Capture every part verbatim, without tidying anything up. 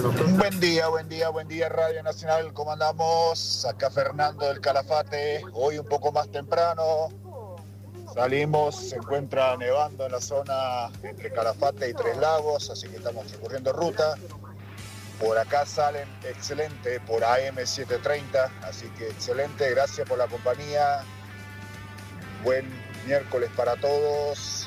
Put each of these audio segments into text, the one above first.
Buen día, buen día, buen día Radio Nacional, ¿cómo andamos? Acá Fernando del Calafate, hoy un poco más temprano, salimos, se encuentra nevando en la zona entre Calafate y Tres Lagos, así que estamos recorriendo ruta. Por acá salen excelente por A M setecientos treinta, así que excelente, gracias por la compañía, buen miércoles para todos.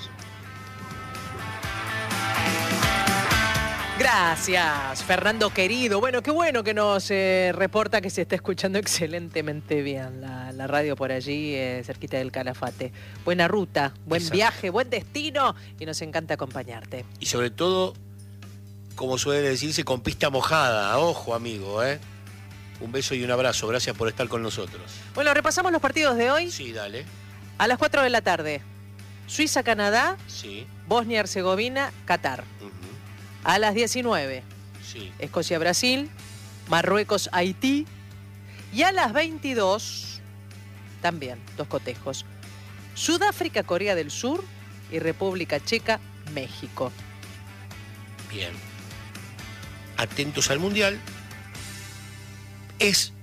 Gracias, Fernando querido. Bueno, qué bueno que nos eh, reporta que se está escuchando excelentemente bien la, la radio por allí, eh, cerquita del Calafate. Buena ruta, buen Exacto. viaje, buen destino y nos encanta acompañarte. Y sobre todo, como suele decirse, con pista mojada. Ojo, amigo, ¿eh? Un beso y un abrazo. Gracias por estar con nosotros. Bueno, repasamos los partidos de hoy. Sí, dale. A las cuatro de la tarde, Suiza-Canadá, Sí. Bosnia-Herzegovina, Qatar. Uh-huh. A las diecinueve, Sí. Escocia-Brasil, Marruecos-Haití. Y a las veintidós, también, dos cotejos, Sudáfrica-Corea del Sur y República Checa-México. Bien. Atentos al Mundial. Es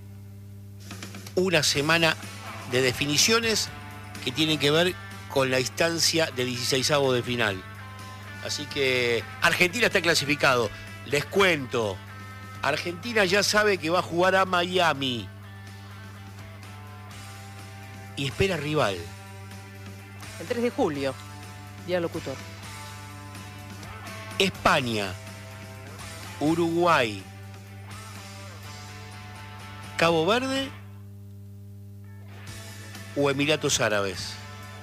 una semana de definiciones que tienen que ver con la instancia de dieciseisavo de final. Así que Argentina está clasificado. Les cuento. Argentina ya sabe que va a jugar a Miami. Y espera rival. El tres de julio, día locutor. España, Uruguay, Cabo Verde o Emiratos Árabes.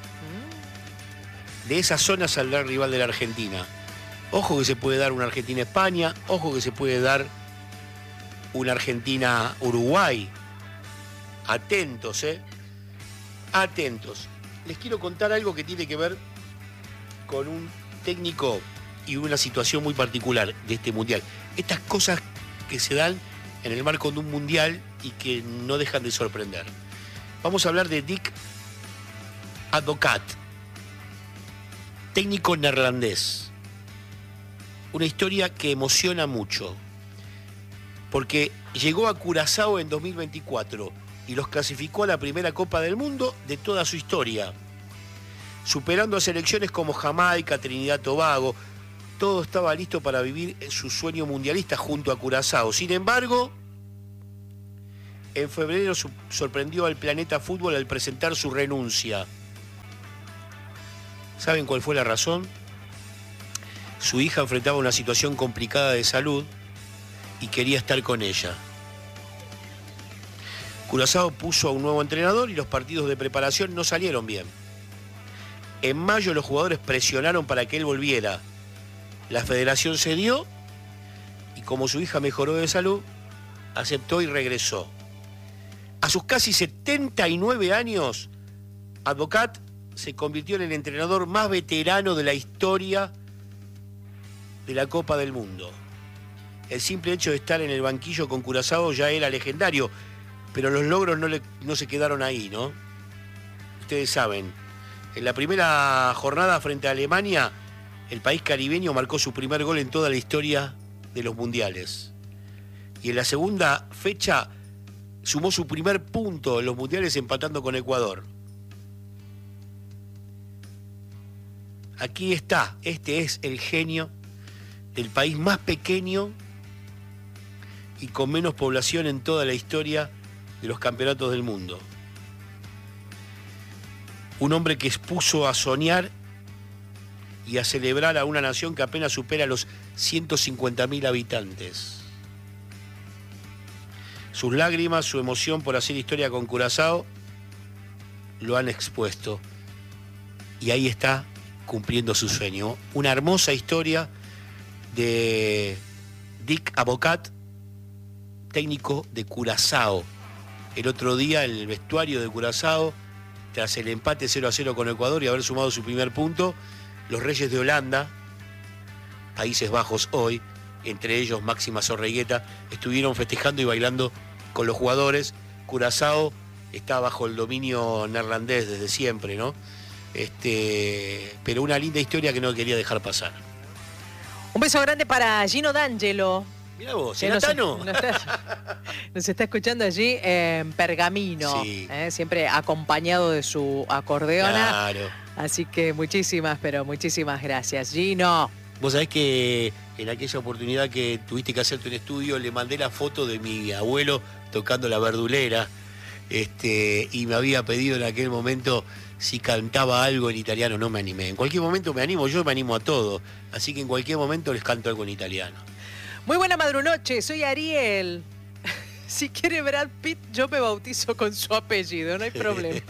De esa zona saldrá el rival de la Argentina. Ojo que se puede dar una Argentina-España, ojo que se puede dar una Argentina-Uruguay. Atentos, ¿eh? Atentos. Les quiero contar algo que tiene que ver con un técnico y una situación muy particular de este Mundial. Estas cosas que se dan en el marco de un Mundial y que no dejan de sorprender. Vamos a hablar de Dick Advocaat, técnico neerlandés. Una historia que emociona mucho, porque llegó a Curazao en dos mil veinticuatro y los clasificó a la primera Copa del Mundo de toda su historia, superando a selecciones como Jamaica, Trinidad y Tobago. Todo estaba listo para vivir su sueño mundialista junto a Curazao. Sin embargo, en febrero sorprendió al planeta fútbol al presentar su renuncia. ¿Saben cuál fue la razón? Su hija enfrentaba una situación complicada de salud y quería estar con ella. Curazao puso a un nuevo entrenador y los partidos de preparación no salieron bien. En mayo los jugadores presionaron para que él volviera. La federación cedió y como su hija mejoró de salud, aceptó y regresó. A sus casi setenta y nueve años, Advocaat se convirtió en el entrenador más veterano de la historia de la Copa del Mundo. El simple hecho de estar en el banquillo con Curazao ya era legendario, pero los logros no, le, no se quedaron ahí, ¿no? Ustedes saben, en la primera jornada frente a Alemania, el país caribeño marcó su primer gol en toda la historia de los mundiales. Y en la segunda fecha sumó su primer punto en los mundiales empatando con Ecuador. Aquí está, este es el genio del país más pequeño y con menos población en toda la historia de los campeonatos del mundo. Un hombre que expuso a soñar y a celebrar a una nación que apenas supera los ciento cincuenta mil habitantes. Sus lágrimas, su emoción por hacer historia con Curazao lo han expuesto. Y ahí está cumpliendo su sueño. Una hermosa historia de Dick Advocaat, técnico de Curazao. El otro día en el vestuario de Curazao, tras el empate cero a cero con Ecuador y haber sumado su primer punto, los Reyes de Holanda, Países Bajos hoy, entre ellos Máxima Zorreguieta, estuvieron festejando y bailando con los jugadores. Curazao está bajo el dominio neerlandés desde siempre, ¿no? Este, pero una linda historia que no quería dejar pasar. Un beso grande para Gino D'Angelo, Mirá vos, Que nos, ¿Natano? nos está, nos está escuchando allí en Pergamino, Sí. ¿eh? Siempre acompañado de su acordeona. Claro. Así que muchísimas, pero muchísimas gracias. Gino. Vos sabés que en aquella oportunidad que tuviste que hacerte un estudio, le mandé la foto de mi abuelo tocando la verdulera, este, y me había pedido en aquel momento si cantaba algo en italiano. No me animé. En cualquier momento me animo, yo me animo a todo. Así que en cualquier momento les canto algo en italiano. Muy buena madrunoche, soy Ariel. Si quiere Brad Pitt, yo me bautizo con su apellido, no hay problema.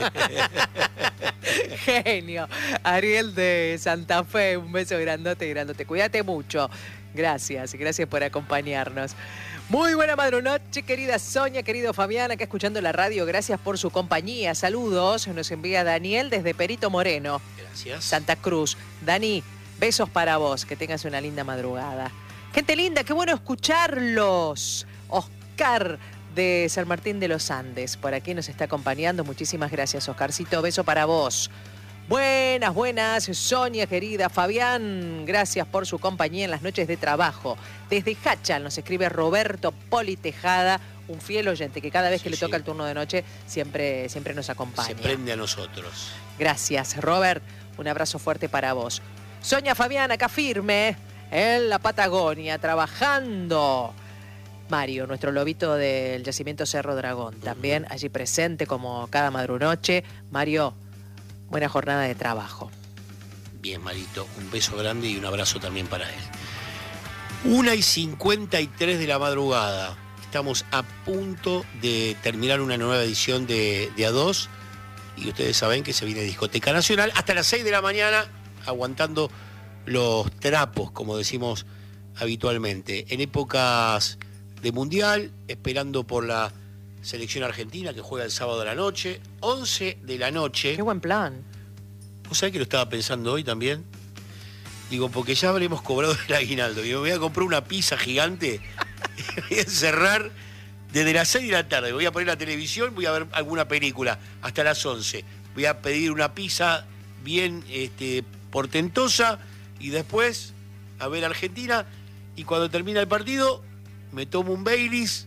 Genio. Ariel de Santa Fe, un beso grandote, grandote. Cuídate mucho. Gracias, gracias por acompañarnos. Muy buena madrunoche, querida Sonia, querido Fabián, acá escuchando la radio. Gracias por su compañía. Saludos, nos envía Daniel desde Perito Moreno. Gracias. Santa Cruz. Dani, besos para vos, que tengas una linda madrugada. Gente linda, qué bueno escucharlos. Oscar de San Martín de los Andes, por aquí nos está acompañando. Muchísimas gracias, Oscarcito. Beso para vos. Buenas, buenas, Sonia querida. Fabián, gracias por su compañía en las noches de trabajo. Desde Hachal nos escribe Roberto Poli Tejada, un fiel oyente que cada vez que Sí, le toca sí. el turno de noche siempre, siempre nos acompaña. Se prende a nosotros. Gracias, Robert. Un abrazo fuerte para vos. Sonia Fabián, acá firme, en la Patagonia, trabajando. Mario, nuestro lobito del yacimiento Cerro Dragón, también allí presente como cada madrunoche. Mario, buena jornada de trabajo. Bien, Marito, un beso grande y un abrazo también para él. una y cincuenta y tres de la madrugada. Estamos a punto de terminar una nueva edición de, de A dos. Y ustedes saben que se viene Discoteca Nacional hasta las seis de la mañana, aguantando los trapos, como decimos habitualmente. En épocas de Mundial, esperando por la selección argentina que juega el sábado a la noche, once de la noche. Qué buen plan. ¿Vos sabés que lo estaba pensando hoy también? Digo, porque ya habremos cobrado el aguinaldo. Digo, me voy a comprar una pizza gigante y voy a encerrar desde las seis de la tarde. Voy a poner la televisión, voy a ver alguna película hasta las once. Voy a pedir una pizza bien este, portentosa y después a ver Argentina. Y cuando termina el partido, me tomo un Baileys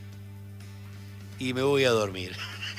y me voy a dormir.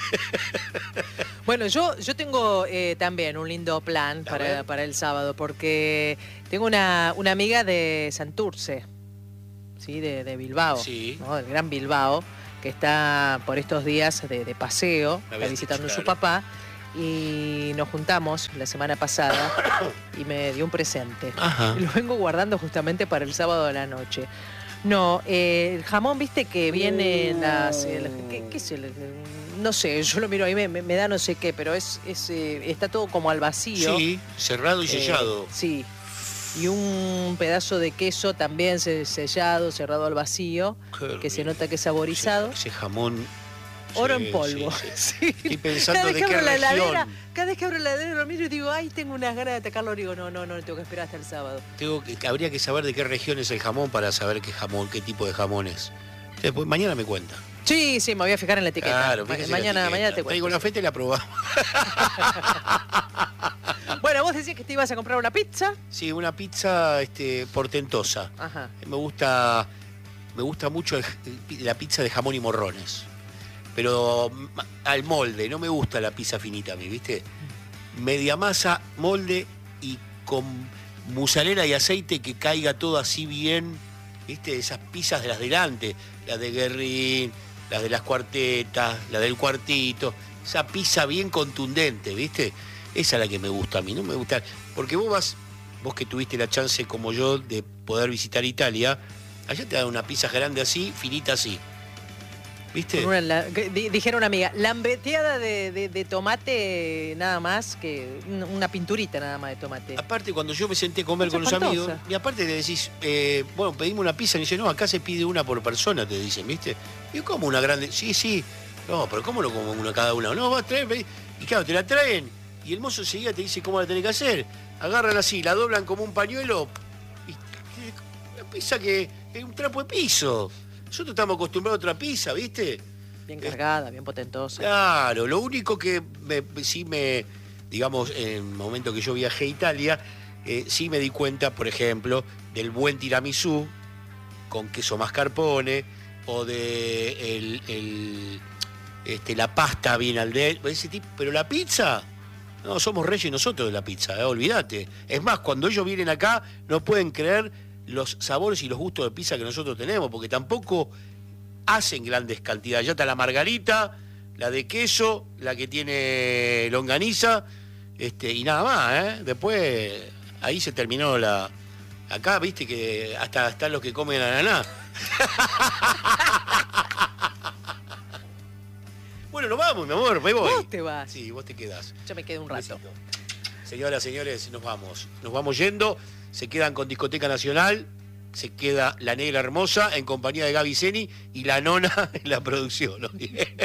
Bueno, yo, yo tengo eh, también un lindo plan A para, ver. para el sábado, porque tengo una, una amiga de Santurce, ¿sí? de, de Bilbao, Sí. ¿no? Del Gran Bilbao, que está por estos días de, de paseo, Me está habías visitando a dicho, su claro. papá, y nos juntamos la semana pasada y me dio un presente. Ajá. Lo vengo guardando justamente para el sábado de la noche. No, eh, el jamón, viste que viene en las... el- ¿qué, qué es el- no sé, yo lo miro ahí, me, me- me da no sé qué, pero es, es eh, está todo como al vacío. Sí, cerrado y Eh, sellado. sí. Y un pedazo de queso también se- sellado, cerrado al vacío, Qué que se rico. nota que es saborizado. Ese, ese jamón. Oro sí, en polvo. sí, sí. Sí. Estoy pensando Cada vez de que qué abro la región. heladera, cada vez que abro la heladera lo miro y digo, ay, tengo unas ganas de atacarlo. Digo, no, no, no, tengo que esperar hasta el sábado. Tengo que, habría que saber de qué región es el jamón para saber qué jamón, qué tipo de jamón es. Después, mañana me cuenta. Sí, sí, me voy a fijar en la etiqueta. Claro, Ma- fíjese la mañana, etiqueta. mañana te Traigo cuento. la feta y la probamos. Bueno, vos decías que te ibas a comprar una pizza. Sí, una pizza este, portentosa. Ajá. Me gusta, me gusta mucho el- el- la pizza de jamón y morrones. Pero ma- al molde, no me gusta la pizza finita a mí, ¿viste? Media masa, molde y con mozzarella y aceite que caiga todo así bien, ¿viste? Esas pizzas de las delante, las de Guerrín, las de las cuartetas, la del cuartito, esa pizza bien contundente, ¿viste? Esa es la que me gusta a mí, no me gusta. Porque vos vas, vos que tuviste la chance como yo de poder visitar Italia, allá te dan una pizza grande así, finita así. ¿Viste? Con una la- que di- dijeron una amiga, lambeteada de, de- de tomate nada más, que un- una pinturita nada más de tomate. Aparte, cuando yo me senté a comer Cosa con los espantosa. amigos, y aparte le decís, eh, bueno, pedimos una pizza, y dice, no, acá se pide una por persona, te dicen, ¿viste? Y yo, ¿cómo una grande? Sí, sí. No, pero ¿cómo no como una cada una? No, vas a traer, pedí. Y claro, te la traen, y el mozo enseguida te dice cómo la tenés que hacer. Agarran así, la doblan como un pañuelo, y y una pizza que es un trapo de piso. Nosotros estamos acostumbrados a otra pizza, ¿viste? Bien cargada, bien potentosa. Claro, lo único que me- sí me, digamos, en el momento que yo viajé a Italia, eh, sí me di cuenta, por ejemplo, del buen tiramisú con queso mascarpone, o de el, el, este, la pasta bien al de ese tipo, pero la pizza, no, somos reyes nosotros de la pizza, eh, olvídate. Es más, cuando ellos vienen acá no pueden creer los sabores y los gustos de pizza que nosotros tenemos, porque tampoco hacen grandes cantidades. Ya está la margarita, la de queso, la que tiene longaniza, este, y nada más, ¿eh? Después ahí se terminó la... Acá, viste que hasta están los que comen ananá. Bueno, nos vamos, mi amor, me voy. ¿Vos te vas? Sí, vos te quedás. Yo me quedo un rato. Besito. Señoras, señores, nos vamos. Nos vamos yendo. Se quedan con Discoteca Nacional. Se queda La Negra Hermosa en compañía de Gaby Zeni y la nona en la producción. ¿No?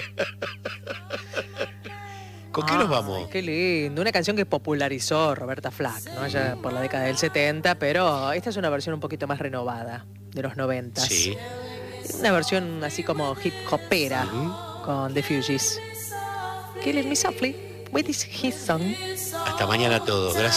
¿Con qué Ay, nos vamos? Qué lindo. Una canción que popularizó Roberta Flack, ¿no? Allá por la década del setenta, pero esta es una versión un poquito más renovada, de los noventa. Sí. Una versión así como hip hopera, Uh-huh. con The Fugees. Killing Me Softly with his song. Hasta mañana a todos. Gracias.